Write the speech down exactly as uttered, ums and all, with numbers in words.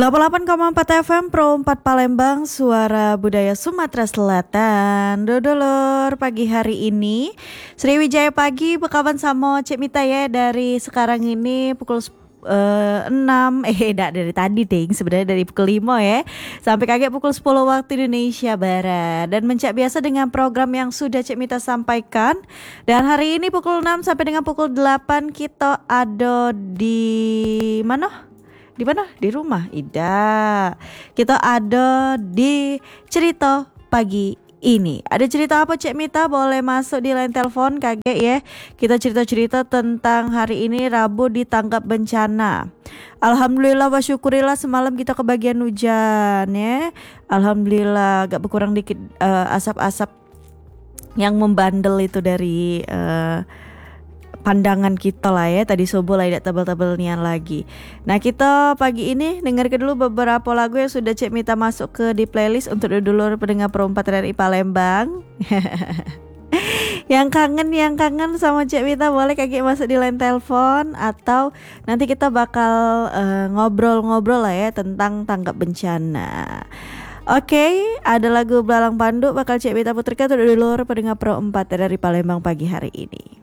delapan puluh delapan koma empat F M Pro empat Palembang, suara budaya Sumatera Selatan. Dodolor pagi hari ini Sriwijaya pagi bekawan sama Cik Mita ya. Dari sekarang ini pukul Uh, enam eh enggak dari tadi ding sebenarnya dari pukul lima ya sampai kaget pukul sepuluh waktu Indonesia Barat, dan mencak biasa dengan program yang sudah Cik Mita sampaikan. Dan hari ini pukul enam sampai dengan pukul delapan kita ada di mana? Di mana? Di rumah. Ida. Kita ada di cerita pagi ini. Ada cerita apa Cik Mita? Boleh masuk di line telepon, kaget ya. Kita cerita-cerita tentang hari ini Rabu di tanggap bencana. Alhamdulillah wa syukurillah semalam kita kebagian hujan ya. Alhamdulillah agak berkurang dikit uh, asap-asap yang membandel itu dari uh, pandangan kita lah ya. Tadi subuh lah tidak tebal-tebal nian lagi. Nah kita pagi ini dengarkan dulu beberapa lagu yang sudah Cik Mita masuk ke di playlist untuk dulur pendengar Pro empat R I Palembang. Yang kangen yang kangen sama Cik Mita boleh kaki masuk di line telepon, atau nanti kita bakal uh, ngobrol-ngobrol lah ya tentang tanggap bencana. Oke, okay, ada lagu Belalang Pandu bakal Cik Mita putarkan untuk dulur pendengar Pro empat R I Palembang pagi hari ini.